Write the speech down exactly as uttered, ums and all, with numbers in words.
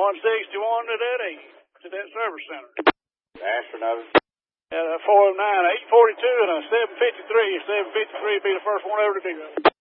one sixty-one to that eight, to that service center. Astronaut. At a four oh nine, eight forty-two, and a seven fifty-three. seven fifty-three be the first one ever to do that.